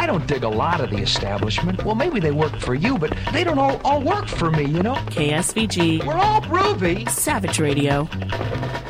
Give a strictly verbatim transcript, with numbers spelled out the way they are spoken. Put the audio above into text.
I don't dig a lot of the establishment. Well, maybe they work for you, but they don't all, all work for me, you know? K S V G. We're all groovy. Savage Radio.